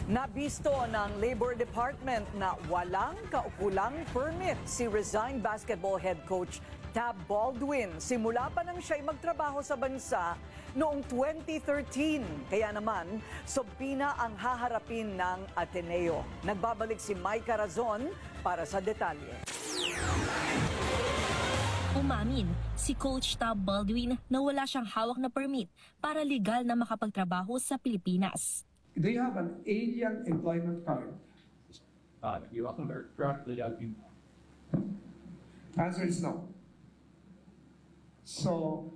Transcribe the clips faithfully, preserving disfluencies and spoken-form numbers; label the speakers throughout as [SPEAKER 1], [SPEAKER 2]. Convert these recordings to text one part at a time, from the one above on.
[SPEAKER 1] Nabisto ng Labor Department na walang kaukulang permit si resigned basketball head coach Tab Baldwin simula pa nang siya'y magtrabaho sa bansa noong twenty thirteen. Kaya naman, subpina ang haharapin ng Ateneo. Nagbabalik si Mike Razon para sa detalye.
[SPEAKER 2] Umamin si Coach Tab Baldwin na wala siyang hawak na permit para legal na makapagtrabaho sa Pilipinas.
[SPEAKER 3] Do you have an alien employment card?
[SPEAKER 4] Uh, you are directly asking.
[SPEAKER 3] Answer is no. So,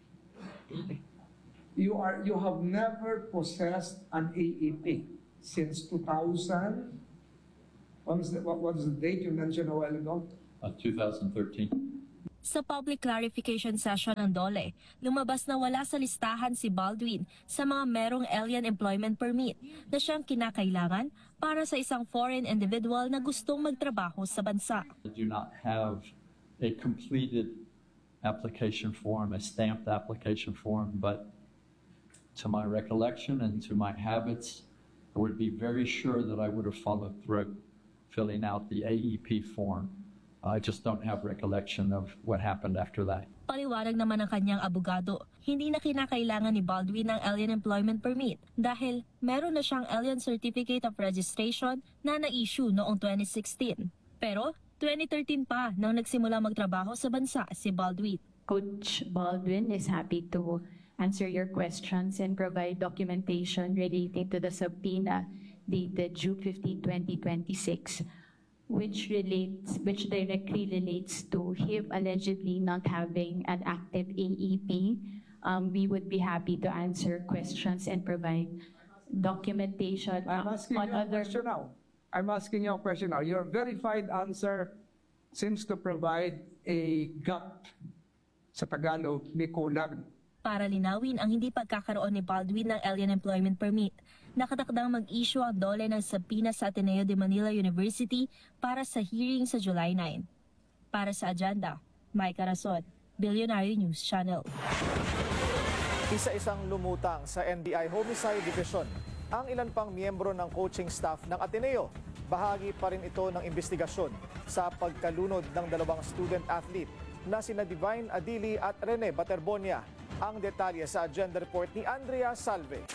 [SPEAKER 3] you are you have never possessed an A E P since two thousand. What was the, what was the date you mentioned a while ago?
[SPEAKER 4] Uh, twenty thirteen.
[SPEAKER 2] Sa public clarification session ng DOLE, lumabas na wala sa listahan si Baldwin sa mga merong alien employment permit na siyang kinakailangan para sa isang foreign individual na gustong magtrabaho sa bansa.
[SPEAKER 4] I do not have a completed application form, a stamped application form, but to my recollection and to my habits, I would be very sure that I would have followed through filling out the A E P form. I just don't have recollection of what happened after that.
[SPEAKER 2] Paliwanag naman ng kanyang abogado, hindi na kinakailangan ni Baldwin ng alien employment permit dahil meron na siyang Alien Certificate of Registration na na-issue noong twenty sixteen. Pero twenty thirteen pa nang nagsimula magtrabaho sa bansa si Baldwin.
[SPEAKER 5] Coach Baldwin is happy to answer your questions and provide documentation relating to the subpoena dated June fifteenth, twenty twenty-six. Which relates, which directly relates to him allegedly not having an active A E P. Um, we would be happy to answer questions and provide documentation
[SPEAKER 3] I'm asking
[SPEAKER 5] on
[SPEAKER 3] you a
[SPEAKER 5] other.
[SPEAKER 3] question now. I'm asking you a question now. Your verified answer seems to provide a gap sa Tagalog, may kulang.
[SPEAKER 2] Para linawin ang hindi pagkakaroon ni Baldwin ng alien employment permit, nakatakdang mag-issue ang DOLE ng subpoena sa Ateneo de Manila University para sa hearing sa July ninth. Para sa agenda, Mike Razon, Billionaire News Channel.
[SPEAKER 6] Isa-isang lumutang sa N B I Homicide Division ang ilan pang miyembro ng coaching staff ng Ateneo. Bahagi pa rin ito ng investigasyon sa pagkalunod ng dalawang student athlete na sina Divine Adili at Rene Baterbonia. Ang detalye sa agenda report ni Andrea Salve.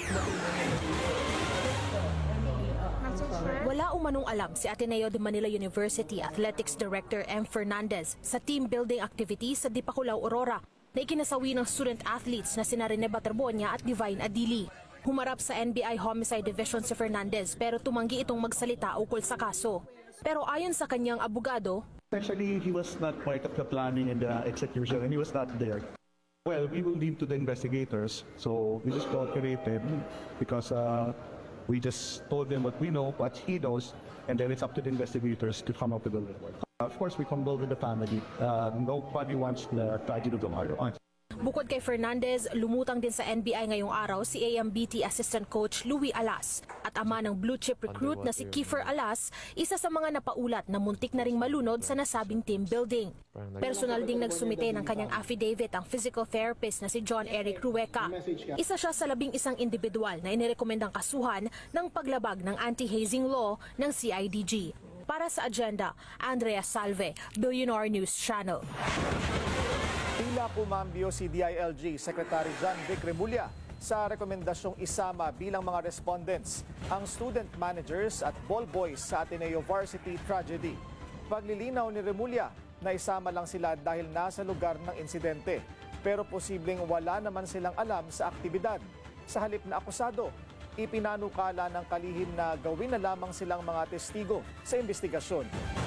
[SPEAKER 7] Wala umanong alam si Ateneo de Manila University Athletics Director M. Fernandez sa team building activities sa Dipakulaw, Aurora na ikinasawi ng student athletes na sina Rene Baterbonia at Divine Adili. Humarap sa N B I Homicide Division si Fernandez pero tumanggi itong magsalita ukol sa kaso. Pero ayon sa kanyang abogado,
[SPEAKER 8] actually he was not part of the planning and the execution and he was not there. Well, we will leave to the investigators, so we just cooperated because uh, we just told them what we know, what he knows, and then it's up to the investigators to come up with a report. Uh, of course, we condole with the family. Uh, nobody wants the tragedy to tomorrow.
[SPEAKER 7] Bukod kay Fernandez, lumutang din sa N B I ngayong araw si A M B T Assistant Coach Louie Alas at ama ng blue chip recruit na si Kiefer Alas, isa sa mga napaulat na muntik na ring malunod sa nasabing team building. Personal ding nagsumite ng kanyang affidavit ang physical therapist na si John Eric Rueca. Isa siya sa labing isang individual na inirekomendang kasuhan ng paglabag ng anti-hazing law ng C I D G. Para sa agenda, Andrea Salve, Billionaire News Channel.
[SPEAKER 6] Tila kumambyo si D I L G Secretary John Vic Remulla sa rekomendasyong isama bilang mga respondents ang student managers at ball boys sa Ateneo Varsity Tragedy. Paglilinaw ni Remulla na isama lang sila dahil nasa lugar ng insidente pero posibleng wala naman silang alam sa aktibidad. Sa halip na akusado, ipinanukala ng kalihim na gawin na lamang silang mga testigo sa investigasyon.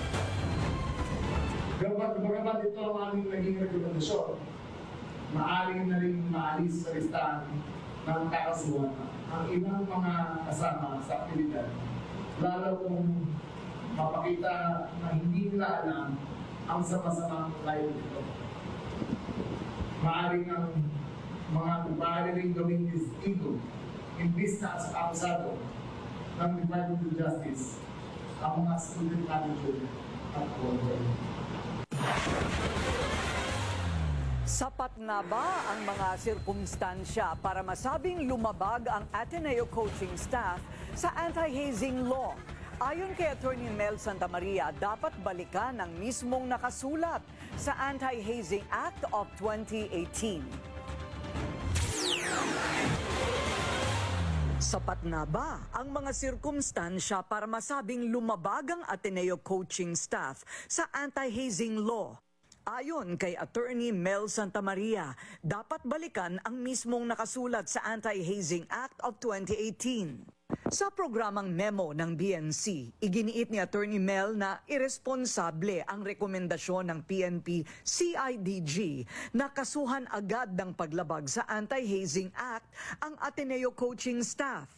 [SPEAKER 9] Bagamat ito ang aming naging rekomendasyon, maaring na rin maalis sa listahan ng kakasuhan ang ilang mga kasama sa aktibidad, lalo kung mapakita na hindi nila alam ang sama-samang layo nito. Maaring ang mga maaari rin gawing testigo imbis na sa akusado ng Department of Justice ang mga student manager at board.
[SPEAKER 1] Sapat na ba ang mga sirkumstansya para masabing lumabag ang Ateneo coaching staff sa anti-hazing law? Ayon kay Attorney Mel Santamaria, dapat balikan ang mismong nakasulat sa Anti-Hazing Act of twenty eighteen. Sapat na ba ang mga sirkumstansya para masabing lumabag ang Ateneo coaching staff sa anti-hazing law? Ayon kay Attorney Mel Santamaria, dapat balikan ang mismong nakasulat sa Anti-Hazing Act of twenty eighteen. Sa programang memo ng B N C, iginiit ni Attorney Mel na iresponsable ang rekomendasyon ng P N P C I D G na kasuhan agad ng paglabag sa Anti-Hazing Act ang Ateneo coaching staff.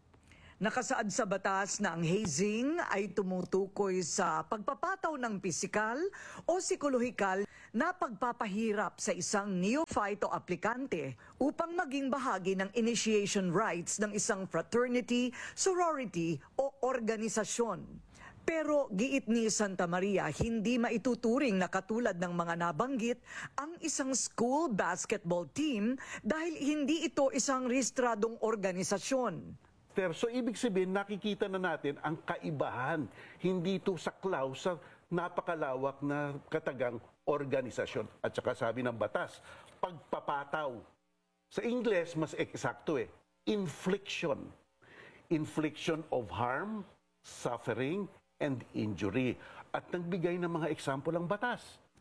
[SPEAKER 1] Nakasaad sa batas na ang hazing ay tumutukoy sa pagpapataw ng pisikal o psikolohikal na pagpapahirap sa isang neophyte o aplikante upang maging bahagi ng initiation rites ng isang fraternity, sorority o organisasyon. Pero giit ni Santamaria, hindi maituturing na katulad ng mga nabanggit ang isang school basketball team dahil hindi ito isang rehistradong organisasyon.
[SPEAKER 10] So, ibig sabihin, nakikita na natin ang kaibahan. Hindi ito saklaw sa napakalawak na katagang organisasyon. At saka sabi ng batas, pagpapataw. Sa Ingles, mas eksakto eh. Infliction. Infliction of harm, suffering, and injury. At nagbigay ng mga example ang batas.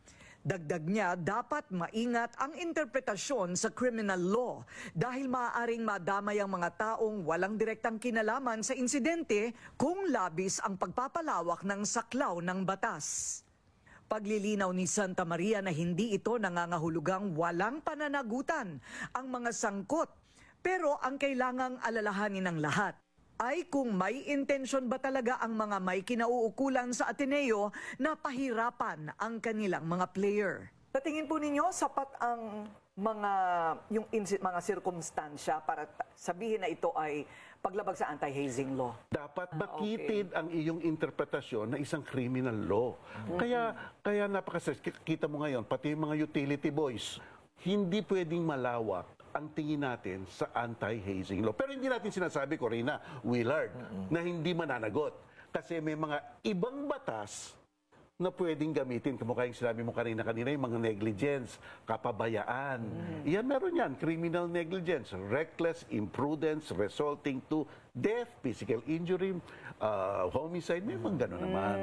[SPEAKER 1] Dagdag niya, dapat maingat ang interpretasyon sa criminal law dahil maaaring madamay ang mga taong walang direktang kinalaman sa insidente kung labis ang pagpapalawak ng saklaw ng batas. Paglilinaw ni Santamaria na hindi ito nangangahulugang walang pananagutan ang mga sangkot, pero ang kailangang alalahanin ng lahat ay kung may intensyon ba talaga ang mga may kinauukulan sa Ateneo na pahirapan ang kanilang mga player. Sa tingin po ninyo, sapat ang mga yung insi- mga sirkumstansya para ta- sabihin na ito ay paglabag sa anti-hazing law?
[SPEAKER 10] Dapat bakitid ang iyong interpretasyon na isang criminal law. Kaya kaya napaka-stress. Kita mo ngayon, pati yung mga utility boys, hindi pwedeng malawak ang tingin natin sa anti-hazing law. Pero hindi natin sinasabi, Corina, Willard, na hindi mananagot. Kasi may mga ibang batas na pwedeng gamitin. Kamukha yung sinabi mo kanina-kanina, yung mga negligence, kapabayaan. Yan, meron yan. Criminal negligence, reckless imprudence resulting to death, physical injury, uh, homicide. May mga gano'n naman.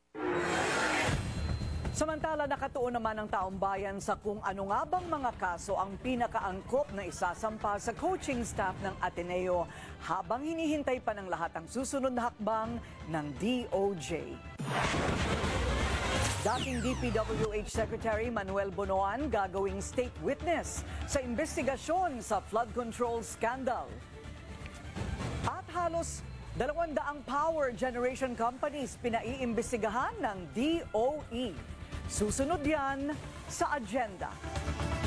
[SPEAKER 1] Samantala, nakatuon naman ang taong bayan sa kung ano nga bang mga kaso ang pinakaangkop na isasampa sa coaching staff ng Ateneo habang hinihintay pa ng lahat ang susunod na hakbang ng D O J. Dating D P W H Secretary Manuel Bonoan gagawing state witness sa investigasyon sa flood control scandal. At halos dalawang daang power generation companies pinaiimbestigahan ng D O E. Susunod yan sa agenda.